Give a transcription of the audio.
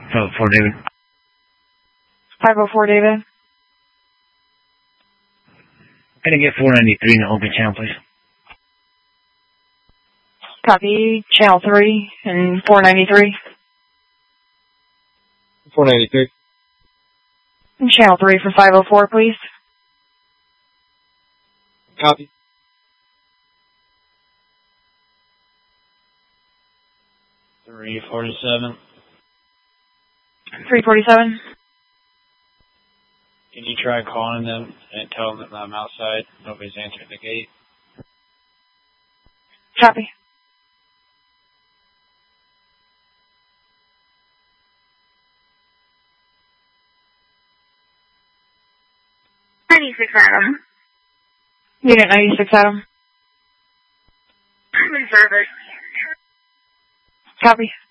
504, David. 504, David. Can I get 493 in the open channel, please? Copy. Channel 3 and 493. 493. And channel 3 for 504, please. Copy. 347. 347. Can you try calling them and tell them that I'm outside? Nobody's answering the gate. Copy. Adam. Unit 96, Adam. I'm in service. Copy.